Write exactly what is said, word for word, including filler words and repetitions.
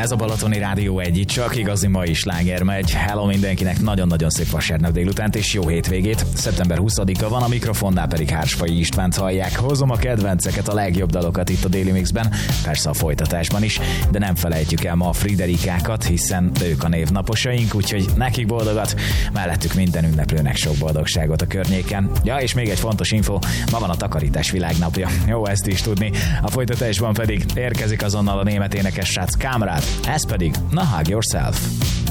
Ez a Balatoni Rádió egy, csak igazi mai sláger megy. Hello mindenkinek, nagyon-nagyon szép vasárnap délutánt és jó hétvégét. szeptember huszadika van, a mikrofonnál pedig Hársfai Istvánt hallják. Hozom a kedvenceket, a legjobb dalokat itt a Daily Mixben, persze a folytatásban is, de nem felejtjük el ma a Friderikákat, hiszen ők a névnaposaink, úgyhogy nekik boldogat, mellettük minden ünneplőnek sok boldogságot a környéken. Ja, és még egy fontos info, ma van a takarítás világnapja. Jó ezt is tudni. A folytatásban pedig érkezik azonnal a német énekes srác Kamrad, ez pedig Na Hug Yourself.